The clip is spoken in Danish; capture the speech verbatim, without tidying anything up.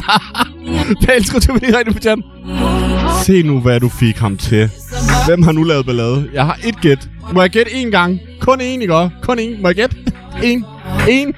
Pæl, skriv til mig lige rigtig på chat. Se nu, hvad du fik ham til. Hvem har nu lavet ballade? Jeg har et gæt. Må jeg gætte én gang? Kun én, ikke også? Kun én. Må jeg gætte? En. En.